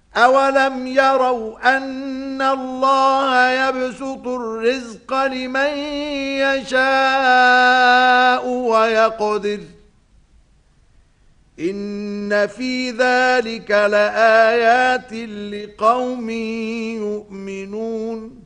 أولم يروا أن الله يبسط الرزق لمن يشاء ويقدر إن في ذلك لآيات لقوم يؤمنون